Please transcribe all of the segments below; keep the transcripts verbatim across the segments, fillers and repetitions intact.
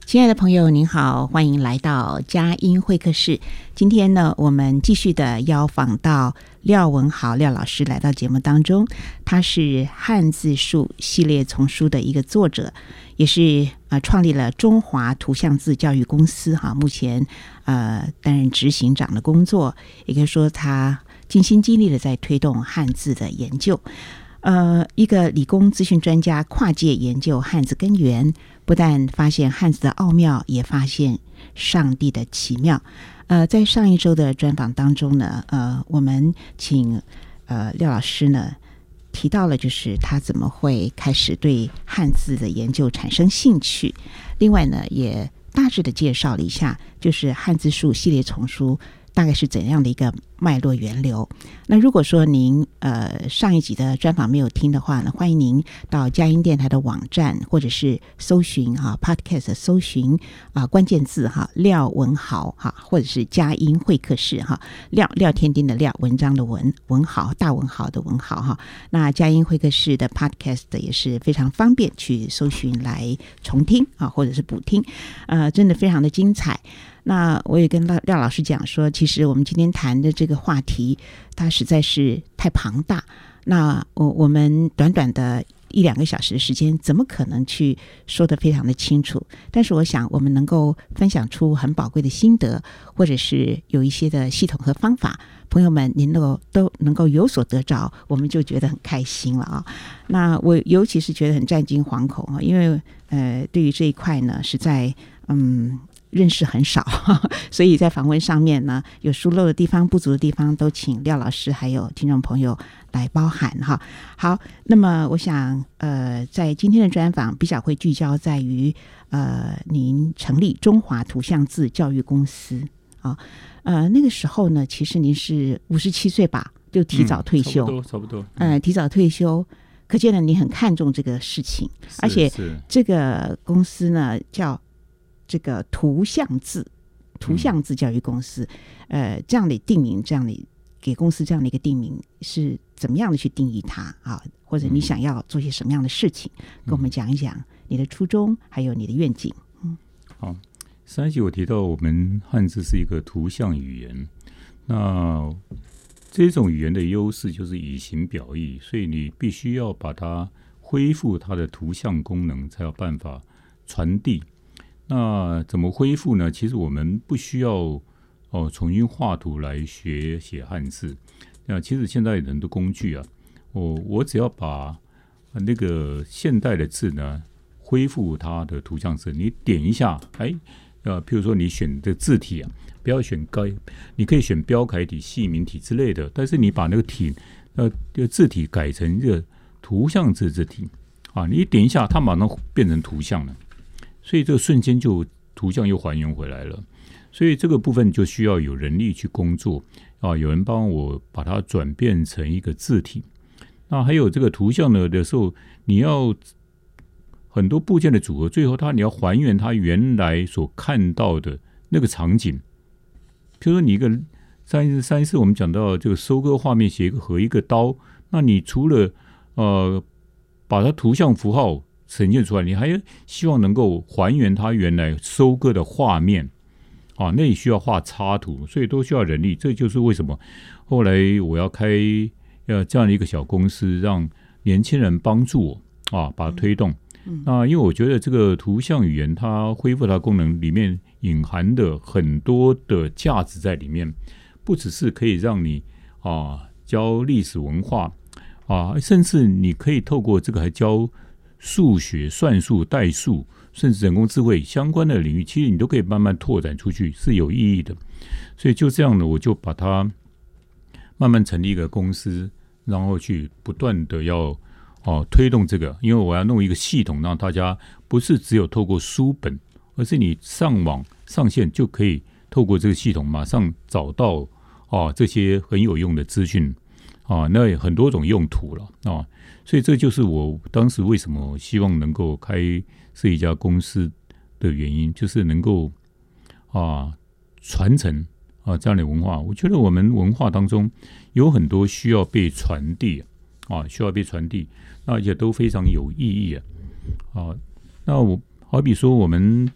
亲爱的朋友您好，欢迎来到佳音会客室。今天呢，我们继续的邀访到廖文豪廖老师来到节目当中。他是汉字树系列丛书的一个作者，也是呃创立了中华图像字教育公司哈，目前呃担任执行长的工作，也可以说他尽心尽力的在推动汉字的研究。呃，一个理工资讯专家跨界研究汉字根源，不但发现汉字的奥妙，也发现上帝的奇妙。呃，在上一周的专访当中呢，呃，我们请呃廖老师呢提到了，就是他怎么会开始对汉字的研究产生兴趣。另外呢，也大致的介绍了一下，就是汉字树系列丛书大概是怎样的一个脉络源流。那如果说您呃上一集的专访没有听的话呢，欢迎您到佳音电台的网站，或者是搜寻哈、啊、podcast 搜寻啊关键字哈廖文豪哈，或者是佳音会客室哈，廖廖天丁的廖，文章的文，文豪大文豪的文豪哈。那佳音会客室的 podcast 也是非常方便去搜寻来重听啊，或者是补听，呃，真的非常的精彩。那我也跟廖老师讲说，其实我们今天谈的这个话题它实在是太庞大，那我我们短短的一两个小时的时间怎么可能去说得非常的清楚，但是我想我们能够分享出很宝贵的心得，或者是有一些的系统和方法，朋友们您能够都能够有所得着，我们就觉得很开心了啊。那我尤其是觉得很战惊惶恐啊，因为呃对于这一块呢实在嗯认识很少，所以在访问上面呢，有疏漏的地方、不足的地方，都请廖老师还有听众朋友来包涵哈。好，那么我想，呃，在今天的专访比较会聚焦在于，呃，您成立中华图像字教育公司啊，呃，那个时候呢，其实您是五十七岁吧，就提早退休， 嗯、差不多，差不多， 嗯、呃，提早退休。可见呢，你很看重这个事情，而且这个公司呢叫这个图像字图像字教育公司，嗯、呃，这样的定名，这样的给公司这样的一个定名是怎么样的去定义它啊？或者你想要做些什么样的事情，嗯、跟我们讲一讲你的初衷，还有你的愿景。嗯， 好，上一集我提到我们汉字是一个图像语言，那这种语言的优势就是以形表意，所以你必须要把它恢复它的图像功能，才有办法传递。那怎么恢复呢？其实我们不需要哦重新画图来学写汉字。那其实现在有很多工具啊，我我只要把那个现代的字呢恢复它的图像字，你点一下，哎，呃，譬如说你选的字体啊，不要选该，你可以选标楷体、细明体之类的，但是你把那个体呃字体改成一个图像字字体啊，你一点一下，它马上变成图像了。所以这个瞬间就图像又还原回来了，所以这个部分就需要有人力去工作啊，有人帮我把它转变成一个字体。那还有这个图像呢的时候，你要很多部件的组合，最后它你要还原它原来所看到的那个场景。比如说你一个上一次上一次我们讲到这个收割画面，写一个和一个刀，那你除了呃把它图像符号呈现出来，你还希望能够还原它原来收割的画面啊，那也需要画插图，所以都需要人力。这就是为什么后来我要开呃这样的一个小公司，让年轻人帮助我啊，把它推动。嗯、那因为我觉得这个图像语言它恢复它功能里面隐含的很多的价值在里面，不只是可以让你啊教历史文化啊，甚至你可以透过这个还教数学、算术、代数，甚至人工智慧相关的领域，其实你都可以慢慢拓展出去，是有意义的。所以就这样呢，我就把它慢慢成立一个公司，然后去不断的要哦推动这个，因为我要弄一个系统，让大家不是只有透过书本，而是你上网上线就可以透过这个系统马上找到哦这些很有用的资讯啊，那很多种用途了啊。所以这就是我当时为什么希望能够开设一家公司的原因，就是能够啊传承啊这样的文化。我觉得我们文化当中有很多需要被传递啊，需要被传递，那而且都非常有意义啊。啊那我好比说我们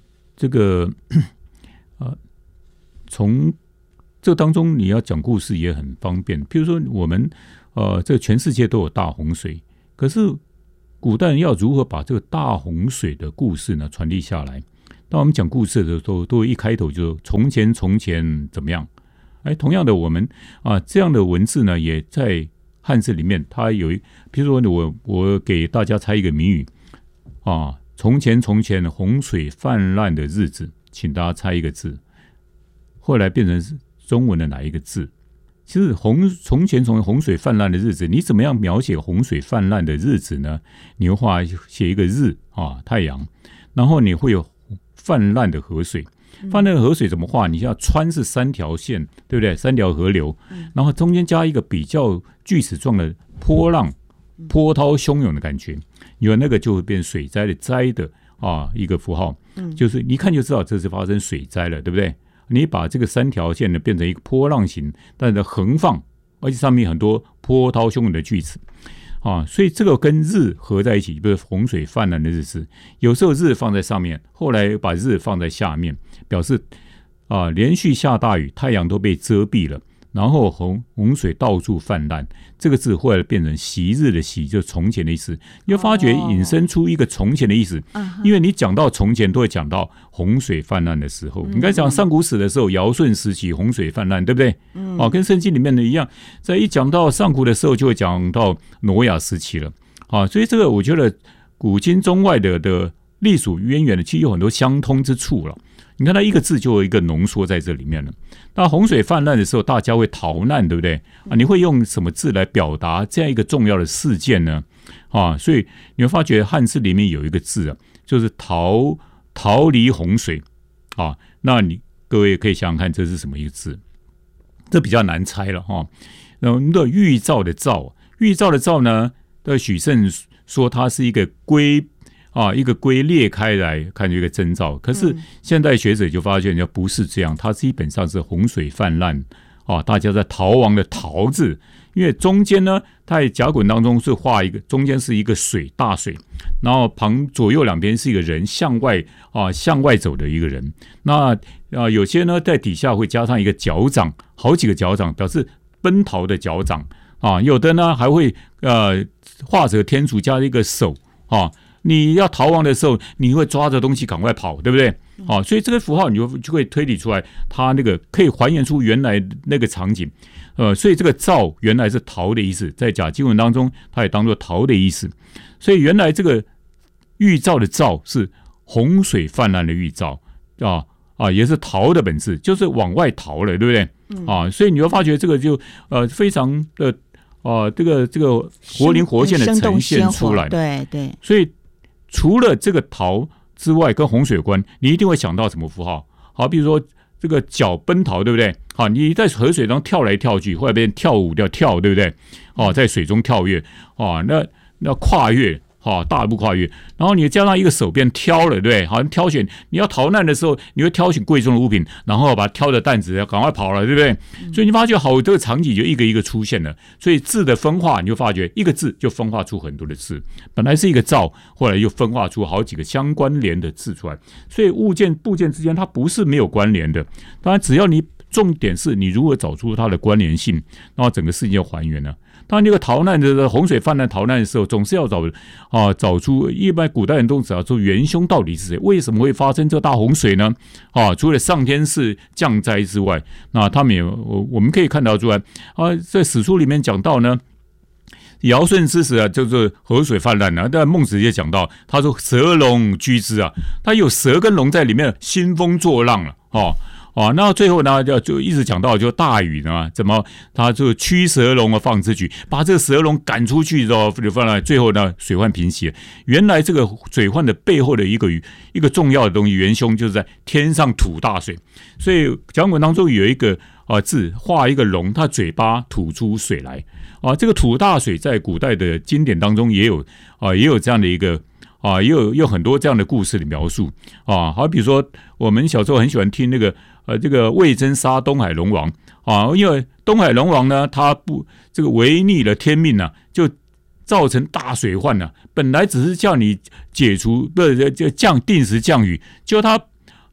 这个呃，从这当中你要讲故事也很方便。比如说我们呃，这全世界都有大洪水，可是古代人要如何把这个大洪水的故事呢传递下来？当我们讲故事的时候，都都一开头就从前从前怎么样？哎，同样的，我们啊这样的文字呢，也在汉字里面，它有一，比如说我我给大家猜一个谜语啊，从前从前洪水泛滥的日子，请大家猜一个字，后来变成是中文的哪一个字？其实洪从前从洪水泛滥的日子，你怎么样描写洪水泛滥的日子呢？你会画写一个日啊，太阳，然后你会有泛滥的河水。泛滥的河水怎么画？你像川是三条线，对不对？三条河流，然后中间加一个比较锯齿状的波浪，波涛汹涌的感觉，有那个就会变水灾的灾的啊一个符号，就是你一看就知道这是发生水灾了，对不对？你把这个三条线呢变成一个波浪形，但是横放，而且上面很多波涛汹涌的锯齿。啊，所以这个跟日合在一起，比如洪水泛滥的日子，有时候日放在上面，后来把日放在下面，表示啊连续下大雨，太阳都被遮蔽了，然后洪洪水到处泛滥。这个字后来变成昔日的昔，就是从前的意思。你会发觉引申出一个从前的意思，哦、因为你讲到从前都会讲到洪水泛滥的时候。嗯、你刚才讲上古史的时候，尧舜时期洪水泛滥，对不对？嗯、啊，跟圣经里面的一样，在一讲到上古的时候，就会讲到挪亚时期了。啊，所以这个我觉得古今中外的的历史渊源的，其实有很多相通之处了。你看它一个字就有一个浓缩在这里面了。那洪水泛滥的时候，大家会逃难，对不对？啊，你会用什么字来表达这样一个重要的事件呢？啊，所以你会发觉汉字里面有一个字啊，就是逃逃离洪水啊。那你各位可以想想看，这是什么一个字？这比较难猜了哈。然后那预兆的兆，预兆的兆呢？对许慎说它是一个龟。啊，一个龟裂开来看这个征兆，可是现代学者就发现，人家不是这样，它基本上是洪水泛滥啊，大家在逃亡的逃字，因为中间呢，它在甲骨文当中是画一个，中间是一个水大水，然后旁左右两边是一个人向外啊向外走的一个人，那啊有些呢在底下会加上一个脚掌，好几个脚掌表示奔逃的脚掌啊，有的呢还会呃画着天竺加一个手啊。你要逃亡的时候，你会抓着东西赶快跑，对不对？好、哦，所以这个符号你就就会推理出来，它那个可以还原出原来那个场景。呃，所以这个兆原来是逃的意思，在甲经文当中，它也当作逃的意思。所以原来这个预兆的兆是洪水泛滥的预兆啊啊，也是逃的本质，就是往外逃了，对不对？啊，所以你会发觉这个就呃非常的啊、呃、这个这个活灵活现的呈现出来， 对对， 所以。除了这个逃之外，跟洪水有关，你一定会想到什么符号？好，比如说这个脚奔逃，对不对？好，你在河水中跳来跳去，后来变跳舞要跳，对不对？哦，在水中跳跃，哦，那那跨越。好，大步跨越，然后你加上一个手变挑了，对不对？好像挑选你要逃难的时候，你会挑选贵重的物品，然后把它挑的担子赶快跑了，对不对？嗯、所以你发觉好，这个场景就一个一个出现了。所以字的分化，你就发觉一个字就分化出很多的字，本来是一个兆，后来又分化出好几个相关联的字出来。所以物件部件之间它不是没有关联的，当然只要你重点是你如何找出它的关联性，然后整个事情就还原了。当然，这个逃难的洪水泛滥逃难的时候，总是要找啊找出一般古代人都找出元凶到底是谁，为什么会发生这大洪水呢？啊，除了上天是降灾之外，那他们也我我们可以看到出来啊，在史书里面讲到呢，尧舜之时啊，就是河水泛滥啊。但孟子也讲到，他说蛇龙居之啊，他有蛇跟龙在里面兴风作浪了哦。哦，那最后呢，就一直讲到就大禹呢，怎么他就驱蛇龙而放之举，把这个蛇龙赶出去之后，放了，最后呢，水患平息了。原来这个水患的背后的一个一个重要的东西元凶，就是在天上吐大水。所以甲骨文当中有一个啊字，画一个龙，它嘴巴吐出水来啊。这个吐大水在古代的经典当中也有啊，也有这样的一个。啊，也有有很多这样的故事的描述啊，好比如说我们小时候很喜欢听那个呃，这个魏征杀东海龙王啊，因为东海龙王呢，他不这个违逆了天命啊，就造成大水患啊。本来只是叫你解除，不是就降定时降雨，就他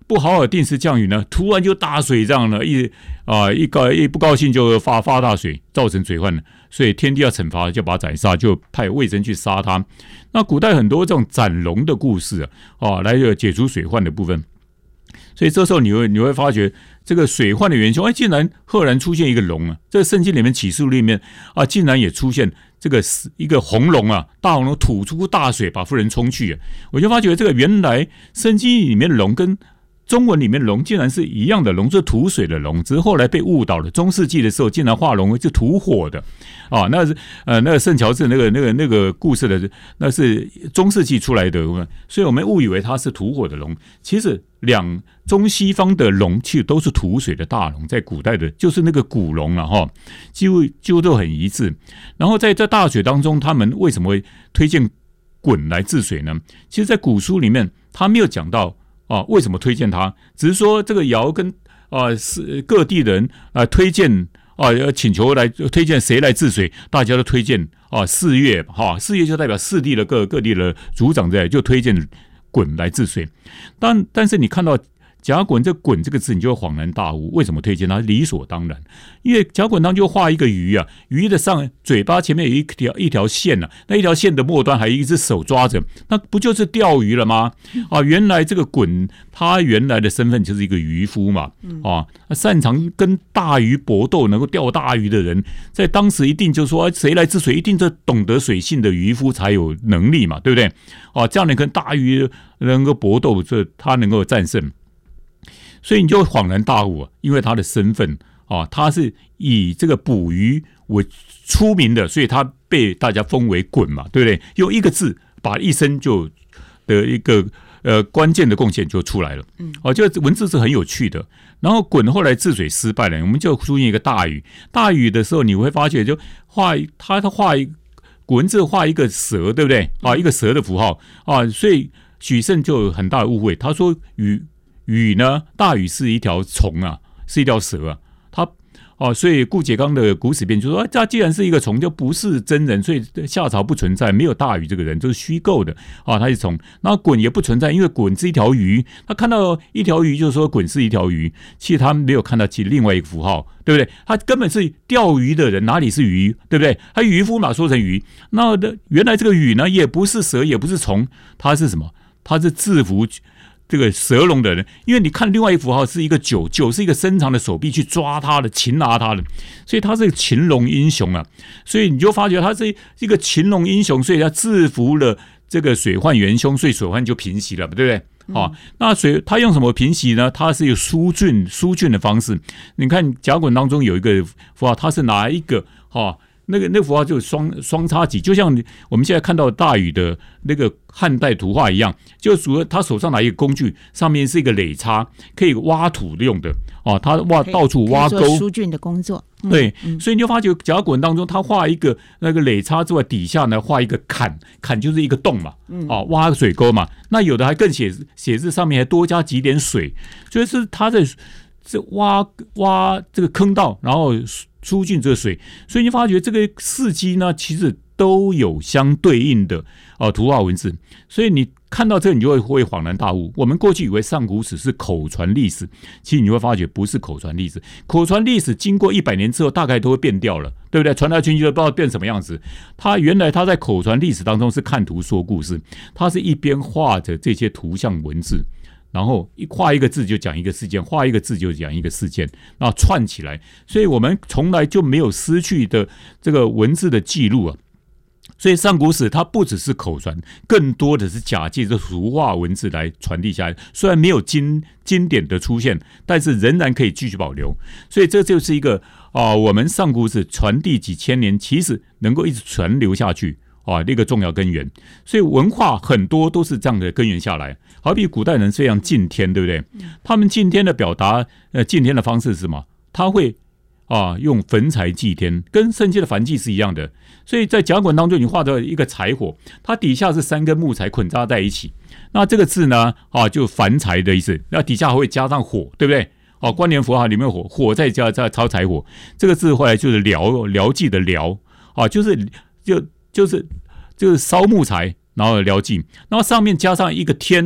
不好好定时降雨呢，突然就大水这样呢，一啊、呃、一高一不高兴就发发大水，造成水患了，所以天帝要惩罚，就把他斩杀，就派魏征去杀他。那古代很多这种斩龙的故事啊，啊来解除水患的部分。所以这时候你会你会发觉，这个水患的元凶，哎，竟然赫然出现一个龙啊！这个圣经里面启示录里面啊，竟然也出现这个一个红龙啊，大红龙吐出大水，把妇人冲去、啊。我就发觉这个原来圣经里面的龙跟中文里面的龙竟然是一样的龙，是吐水的龙，只是后来被误导了。中世纪的时候，竟然画龙是吐火的啊！那是呃，那个圣乔治那个那个那个故事的，那是中世纪出来的，所以我们误以为它是吐火的龙。其实两中西方的龙其实都是吐水的大龙，在古代的就是那个古龙了哈，几乎几乎都很一致。然后在这大水当中，他们为什么会推荐鲧来治水呢？其实，在古书里面他没有讲到。啊，为什么推荐他？只是说这个尧跟啊是各地人啊推荐啊请求来推荐谁来治水，大家都推荐啊四岳哈，四岳就代表四地的各各地的族长在就推荐鲧来治水。但但是你看到甲鲧这鲧这个字，你就会恍然大悟，为什么推荐他？理所当然，因为甲鲧当就画一个鱼啊，鱼的上嘴巴前面有一条一条线啊，那一条线的末端还有一只手抓着，那不就是钓鱼了吗？啊，原来这个鲧他原来的身份就是一个渔夫嘛，啊，擅长跟大鱼搏斗，能够钓大鱼的人，在当时一定就是说谁来治水，一定是懂得水性的渔夫才有能力嘛，对不对？啊，这样你跟大鱼能够搏斗，这他能够战胜。所以你就恍然大悟啊，因为他的身份啊，他是以这个捕鱼为出名的，所以他被大家封为鲧嘛，对不对？用一个字把一生就的一个呃关键的贡献就出来了。嗯，哦、啊，这个文字是很有趣的。然后鲧后来治水失败了，我们就出现一个大禹。大禹的时候，你会发觉就画他他画一文字画一个蛇，对不对？啊，一个蛇的符号啊，所以许慎就有很大的误会，他说禹。禹呢？大禹是一条虫啊，是一条蛇啊。他哦，所以顾颉刚的古史编就说，他既然是一个虫，就不是真人，所以夏朝不存在，没有大禹这个人，就是虚构的啊。他是虫，那鲧也不存在，因为鲧是一条鱼。他看到一条鱼，就说鲧是一条鱼。其实他没有看到其另外一个符号，对不对？他根本是钓鱼的人，哪里是鱼，对不对？他渔夫嘛，说成鱼。那原来这个禹呢，也不是蛇，也不是虫，他是什么？他是制服这个蛇龙的人，因为你看另外一符号是一个九，九是一个伸长的手臂去抓他的，擒拿他的，所以他是擒龙英雄啊。所以你就发觉他是一个擒龙英雄，所以他制服了这个水患元凶，所以水患就平息了，对不对？嗯哦、那水他用什么平息呢？他是有疏浚疏浚的方式。你看甲鲧当中有一个符号，他是拿一个哈。哦那个那个符号就是双双叉戟，就像我们现在看到大禹的那个汉代图画一样，就主要他手上拿一个工具，上面是一个垒叉，可以挖土用的哦。他挖到处挖沟， 做疏浚的工作。 嗯、对、嗯，所以你就发觉甲鲧当中，他画一个那个垒叉之外，底下呢画一个坎，坎就是一个洞嘛，哦，挖水沟嘛。那有的还更写写字上面还多加几点水，所以是他在这挖挖这个坑道，然后疏浚这个水，所以你发觉这个事迹呢，其实都有相对应的呃图画文字，所以你看到这，你就会会恍然大悟。我们过去以为上古史是口传历史，其实你会发觉不是口传历史。口传历史经过一百年之后，大概都会变掉了，对不对？传来传去都不知道变什么样子。他原来他在口传历史当中是看图说故事，他是一边画着这些图像文字。然后一画一个字就讲一个事件，画一个字就讲一个事件，然后串起来，所以我们从来就没有失去的这个文字的记录啊。所以上古史它不只是口传，更多的是假借这图画文字来传递下来。虽然没有经经典的出现，但是仍然可以继续保留。所以这就是一个啊、呃，我们上古史传递几千年，其实能够一直传流下去。啊，那个重要根源，所以文化很多都是这样的根源下来。好比古代人非常敬天，对不对？他们敬天的表达，呃，敬天的方式是什么？他会啊用焚柴祭天，跟圣经的燔祭是一样的。所以在甲鲧当中，你画的一个柴火，它底下是三根木材捆扎在一起。那这个字呢，啊，就焚柴的意思。那底下还会加上火，对不对？哦、啊，关联符号里面火，火再加再烧柴火。这个字后来就是燎燎祭的燎，啊，就是就。就是就是烧木材，然后燎祭，然后上面加上一个天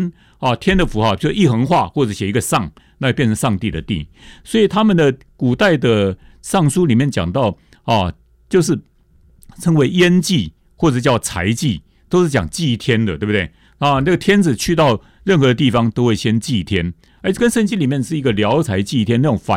啊，天的符号就一横画或者写一个上，那变成上帝的地。所以他们的古代的尚书里面讲到啊，就是称为燕祭或者叫财祭，都是讲祭天的，对不对？啊，那个天子去到任何地方都会先祭天，而跟圣经里面是一个聊财祭天那种反